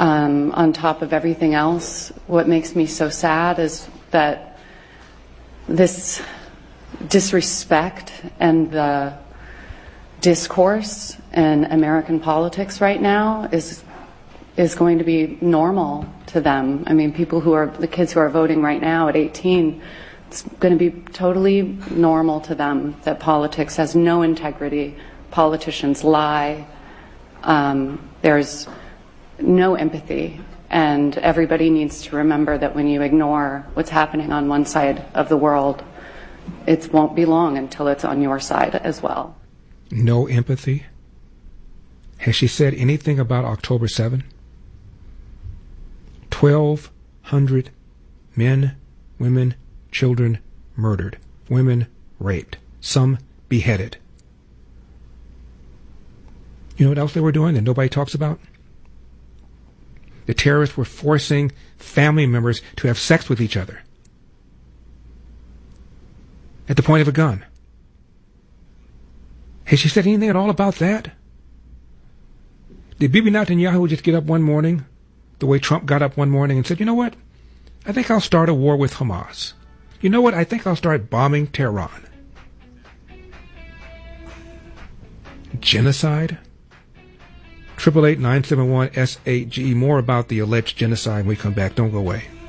on top of everything else, what makes me so sad is that this disrespect and the discourse in American politics right now is going to be normal to them. I mean, the kids who are voting right now at 18, it's going to be totally normal to them that politics has no integrity, politicians lie, there's no empathy, and everybody needs to remember that when you ignore what's happening on one side of the world, it won't be long until it's on your side as well. No empathy? Has she said anything about October 7? 1,200 men, women, children murdered, women raped, some beheaded. You know what else they were doing that nobody talks about? The terrorists were forcing family members to have sex with each other at the point of a gun. Has she said anything at all about that? Did Bibi Netanyahu just get up one morning, the way Trump got up one morning and said, you know what? I think I'll start a war with Hamas. You know what? I think I'll start bombing Tehran. Genocide? 888-971-SAGE. More about the alleged genocide when we come back. Don't go away.